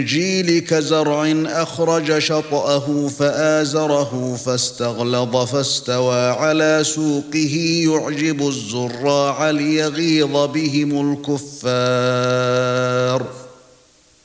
الإنجيل كزرع أخرج شطأه فآزره فاستغلظ فاستوى على سوقه يعجب الزراع ليغيظ بهم الكفار